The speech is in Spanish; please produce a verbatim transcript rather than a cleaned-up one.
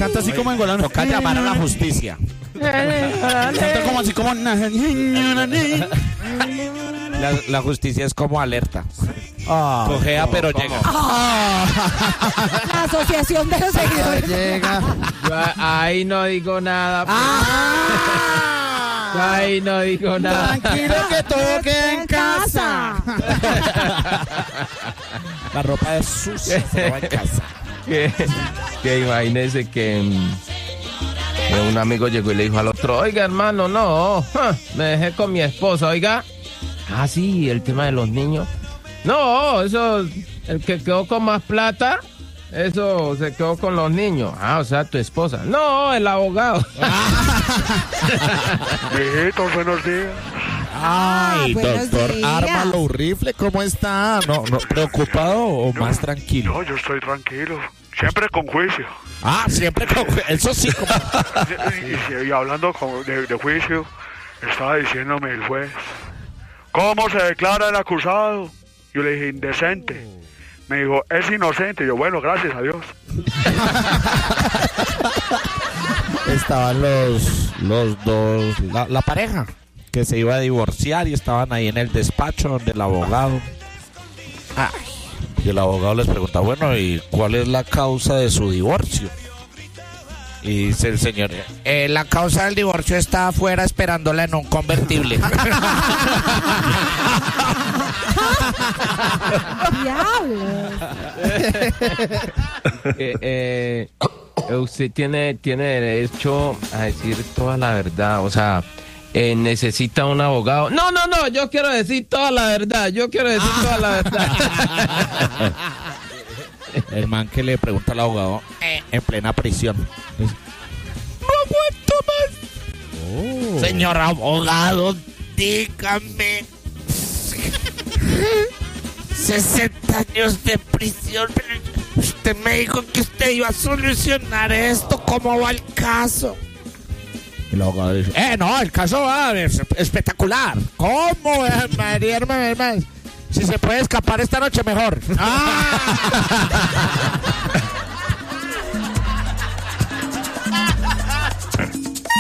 canta así como engolando. Toca llamar a la justicia. Canta como así como... La, la justicia es como alerta. Ah, Cojea, ¿cómo, pero cómo? llega. La asociación de los seguidores. Llega. Yo a- ahí no digo nada. pues. Ah. Yo ahí no digo nada. Tranquilo que todo queda en casa. La ropa es sucia, se va en casa. que, que imagínese que, mm, que un amigo llegó y le dijo al otro, oiga hermano, no, ja, me dejé con mi esposa, oiga. Ah, sí, el tema de los niños. No, eso, el que quedó con más plata, eso se quedó con los niños. Ah, o sea, tu esposa. No, el abogado. Hijitos, buenos días. Ay, buenos doctor días. Ármalo Rifle, ¿cómo está? ¿No, no, ¿Preocupado o más tranquilo? No, yo estoy tranquilo. Siempre con juicio. Ah, siempre con... Eso sí, como... Y, y- y hablando con- de, de juicio, estaba diciéndome el juez, ¿cómo se declara el acusado? Yo le dije, indecente. Me dijo, es inocente. Yo, bueno, gracias a Dios. Estaban los, los dos, la, la pareja que se iba a divorciar y estaban ahí en el despacho donde el abogado. Ay, y el abogado les pregunta, bueno, ¿y cuál es la causa de su divorcio? Y dice el señor, "Eh, la causa del divorcio está afuera esperándola en un convertible. Diablos. Eh, eh, usted tiene, tiene derecho a decir toda la verdad, o sea, eh, necesita un abogado. No, no, no, yo quiero decir toda la verdad, yo quiero decir toda la verdad. El man que le pregunta al abogado eh, en plena prisión. Dice, no aguanto más. Señor abogado, dígame. sesenta años de prisión. Usted me dijo que usted iba a solucionar esto. ¿Cómo va el caso? Y el abogado dice, eh, no, el caso va es espectacular. ¿Cómo? Eh, María, hermano, hermano. Si se puede escapar esta noche, mejor. ¡Ah!